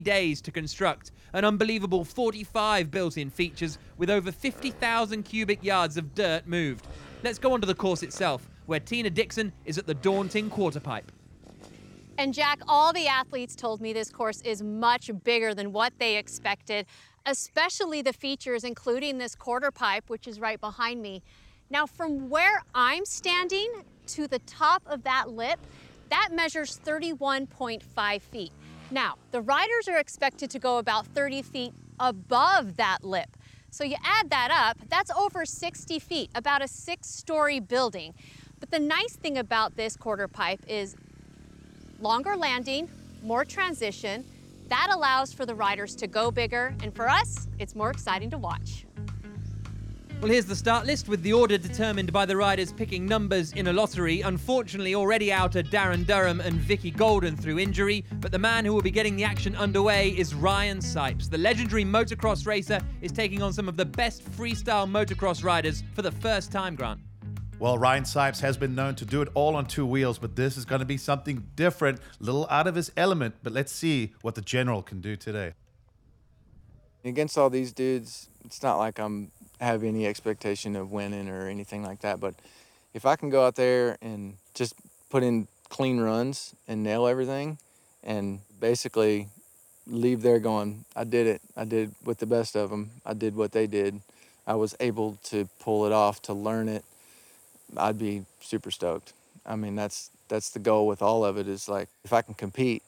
days to construct, an unbelievable 45 built-in features with over 50,000 cubic yards of dirt moved. Let's go on to the course itself, where Tina Dixon is at the daunting quarter pipe. And Jack, all the athletes told me this course is much bigger than what they expected, especially the features, including this quarter pipe, which is right behind me. Now, from where I'm standing to the top of that lip, that measures 31.5 feet. Now, the riders are expected to go about 30 feet above that lip. So you add that up, that's over 60 feet, about a 6-story building. But the nice thing about this quarter pipe is longer landing, more transition. That allows for the riders to go bigger, and for us, it's more exciting to watch. Well, here's the start list with the order determined by the riders picking numbers in a lottery. Unfortunately, already out are Darren Durham and Vicky Golden through injury, but the man who will be getting the action underway is Ryan Sipes. The legendary motocross racer is taking on some of the best freestyle motocross riders for the first time, Grant. Well, Ryan Sipes has been known to do it all on 2 wheels, but this is going to be something different, a little out of his element, but let's see what the General can do today. Against all these dudes, it's not like have any expectation of winning or anything like that, but if I can go out there and just put in clean runs and nail everything and basically leave there going, I did it. I did with the best of them. I did what they did. I was able to pull it off, to learn it. I'd be super stoked. I mean, that's the goal with all of it, is like, if I can compete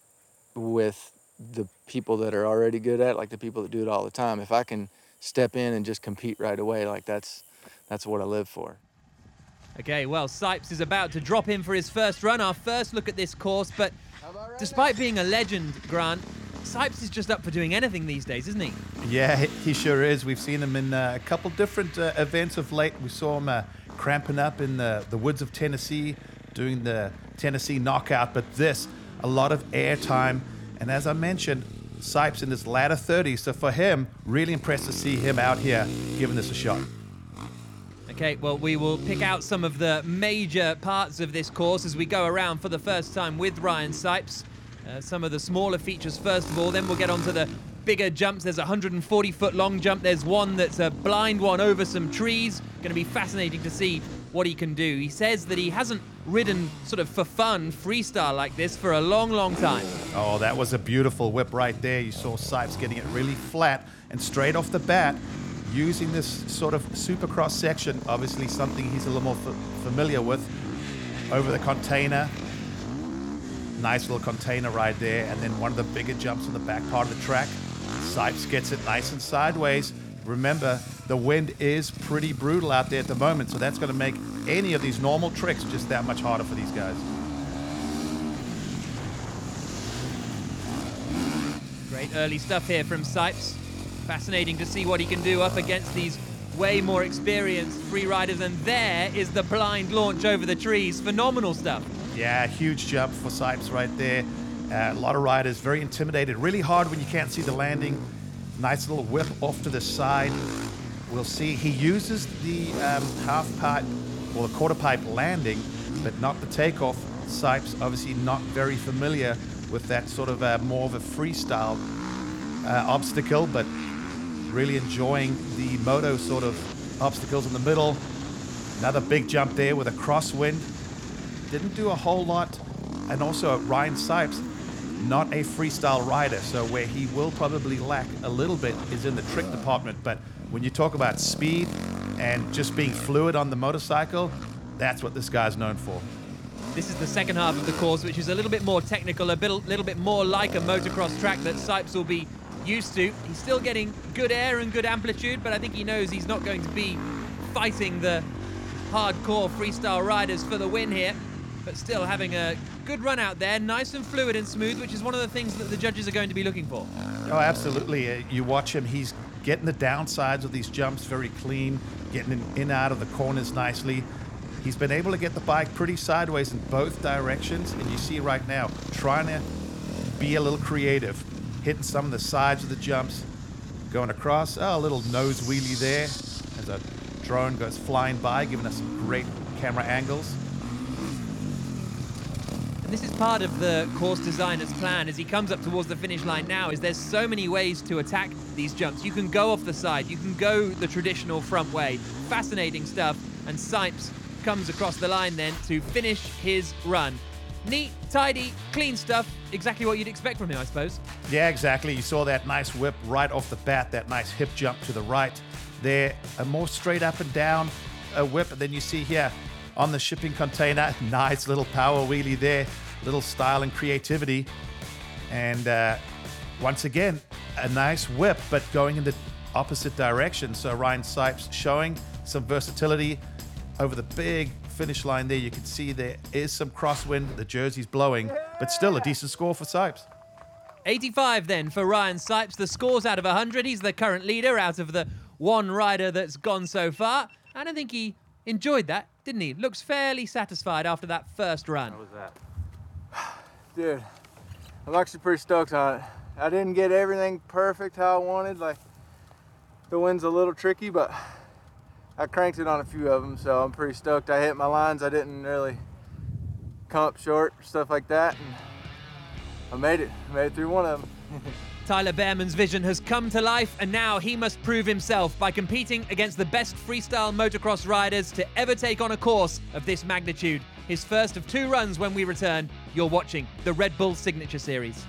with the people that are already good at it, like the people that do it all the time, if I can step in and just compete right away, like that's what I live for. Okay, well, Sipes is about to drop in for his first run, our first look at this course, but despite being a legend, Grant, Sipes is just up for doing anything these days, isn't he? Yeah, he sure is. We've seen him in a couple different events of late. We saw him cramping up in the woods of Tennessee, doing the Tennessee Knockout, but this, a lot of air time. And as I mentioned, Sipes in his latter 30s, so for him, really impressed to see him out here giving this a shot. Okay, well, we will pick out some of the major parts of this course as we go around for the first time with Ryan Sipes. Some of the smaller features first of all, then we'll get onto the bigger jumps. There's a 140-foot long jump. There's one that's a blind one over some trees. Going to be fascinating to see what he can do. He says that he hasn't ridden sort of for fun freestyle like this for a long, long time. Oh, that was a beautiful whip right there. You saw Sipes getting it really flat and straight off the bat, using this sort of supercross section, obviously something he's a little more familiar with, over the container. Nice little container right there, and then one of the bigger jumps on the back part of the track. Sipes gets it nice and sideways. Remember, the wind is pretty brutal out there at the moment, so that's going to make any of these normal tricks just that much harder for these guys. Great early stuff here from Sipes. Fascinating to see what he can do up against these way more experienced free riders, and there is the blind launch over the trees. Phenomenal stuff. Yeah, huge jump for Sipes right there. A lot of riders very intimidated. Really hard when you can't see the landing. Nice little whip off to the side. We'll see. He uses the half pipe or the quarter pipe landing, but not the takeoff. Sipes obviously not very familiar with that sort of more of a freestyle obstacle, but really enjoying the moto sort of obstacles in the middle. Another big jump there with a crosswind. Didn't do a whole lot. And also Ryan Sipes, not a freestyle rider, so where he will probably lack a little bit is in the trick department. But when you talk about speed and just being fluid on the motorcycle, that's what this guy's known for. This is the second half of the course, which is a little bit more technical, little bit more like a motocross track that Sipes will be used to. He's still getting good air and good amplitude, but I think he knows he's not going to be fighting the hardcore freestyle riders for the win here. But still having a good run out there, nice and fluid and smooth, which is one of the things that the judges are going to be looking for. Oh, absolutely. You watch him, he's getting the downsides of these jumps very clean, getting in and out of the corners nicely. He's been able to get the bike pretty sideways in both directions, and you see right now, trying to be a little creative, hitting some of the sides of the jumps, going across. Oh, a little nose wheelie there as a drone goes flying by, giving us some great camera angles. This is part of the course designer's plan as he comes up towards the finish line now, is there's so many ways to attack these jumps. You can go off the side, you can go the traditional front way. Fascinating stuff, and Sipes comes across the line then to finish his run. Neat, tidy, clean stuff, exactly what you'd expect from him, I suppose. Yeah, exactly. You saw that nice whip right off the bat, that nice hip jump to the right there, a more straight up and down whip. And then you see here on the shipping container, nice little power wheelie there, little style and creativity. And once again, a nice whip, but going in the opposite direction. So Ryan Sipes showing some versatility over the big finish line there. You can see there is some crosswind, the jersey's blowing, but still a decent score for Sipes. 85 then for Ryan Sipes. The score's out of 100. He's the current leader out of the one rider that's gone so far. And I think he enjoyed that, didn't he? Looks fairly satisfied after that first run. How was that? Dude, I'm actually pretty stoked on it. I didn't get everything perfect how I wanted. Like, the wind's a little tricky, but I cranked it on a few of them, so I'm pretty stoked. I hit my lines. I didn't really come up short, stuff like that, and I made it through one of them. Tyler Behrman's vision has come to life, and now he must prove himself by competing against the best freestyle motocross riders to ever take on a course of this magnitude. His first of 2 runs when we return. You're watching the Red Bull Signature Series.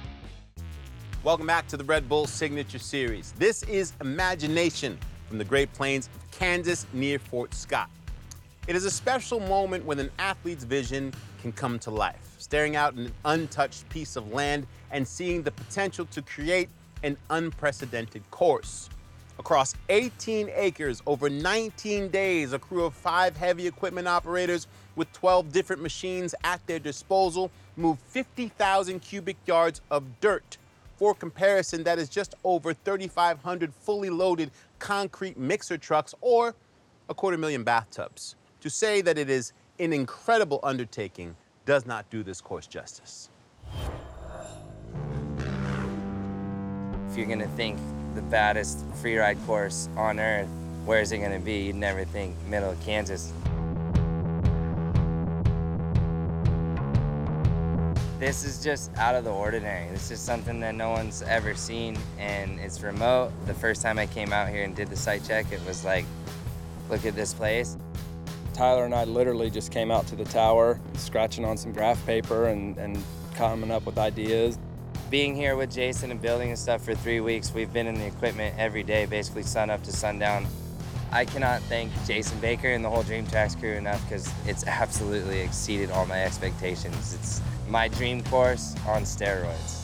Welcome back to the Red Bull Signature Series. This is Imagination from the Great Plains of Kansas near Fort Scott. It is a special moment when an athlete's vision can come to life, staring out an untouched piece of land and seeing the potential to create an unprecedented course. Across 18 acres, over 19 days, a crew of 5 heavy equipment operators with 12 different machines at their disposal moved 50,000 cubic yards of dirt. For comparison, that is just over 3,500 fully loaded concrete mixer trucks or 250,000 bathtubs. To say that it is an incredible undertaking does not do this course justice. If you're gonna think the baddest freeride course on earth, where is it gonna be? You'd never think middle of Kansas. This is just out of the ordinary. This is something that no one's ever seen, and it's remote. The first time I came out here and did the site check, it was like, look at this place. Tyler and I literally just came out to the tower, scratching on some graph paper and coming up with ideas. Being here with Jason and building and stuff for 3 weeks, we've been in the equipment every day, basically sun up to sundown. I cannot thank Jason Baker and the whole Dream Tracks crew enough because it's absolutely exceeded all my expectations. It's my dream course on steroids.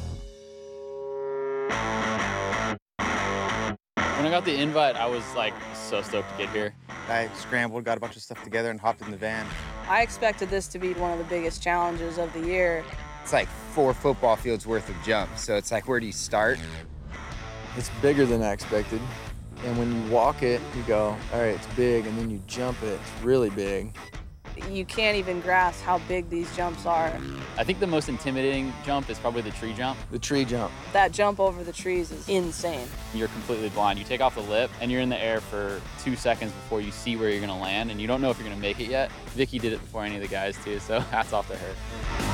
When I got the invite, I was like so stoked to get here. I scrambled, got a bunch of stuff together, and hopped in the van. I expected this to be one of the biggest challenges of the year. It's like 4 football fields worth of jumps, so it's like, where do you start? It's bigger than I expected. And when you walk it, you go, all right, it's big, and then you jump it, it's really big. You can't even grasp how big these jumps are. I think the most intimidating jump is probably the tree jump. The tree jump. That jump over the trees is insane. You're completely blind. You take off the lip, and you're in the air for 2 seconds before you see where you're gonna land, and you don't know if you're gonna make it yet. Vicky did it before any of the guys too, so hats off to her.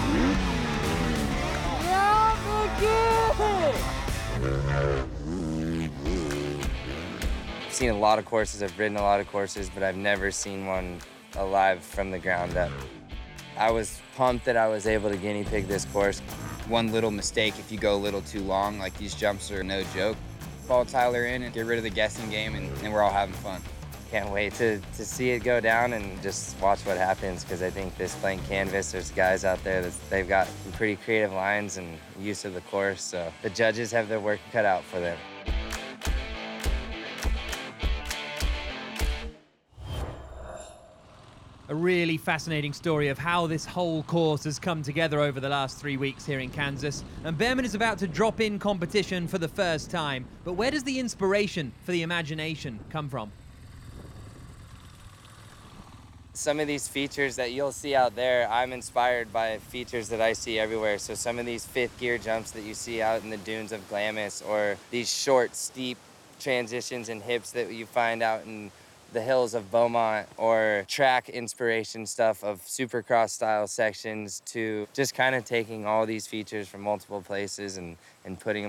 I've seen a lot of courses, I've ridden a lot of courses, but I've never seen one alive from the ground up. I was pumped that I was able to guinea pig this course. One little mistake, if you go a little too long, like these jumps are no joke. Follow Tyler in and get rid of the guessing game, and we're all having fun. Can't wait to see it go down and just watch what happens, because I think this blank canvas, there's guys out there that they've got some pretty creative lines and use of the course, so the judges have their work cut out for them. A really fascinating story of how this whole course has come together over the last 3 weeks here in Kansas. And Behrman is about to drop in competition for the first time. But where does the inspiration for the imagination come from? Some of these features that you'll see out there, I'm inspired by features that I see everywhere. So some of these 5th gear jumps that you see out in the dunes of Glamis, or these short, steep transitions and hips that you find out in the hills of Beaumont or track inspiration stuff of supercross style sections to just kind of taking all these features from multiple places and putting them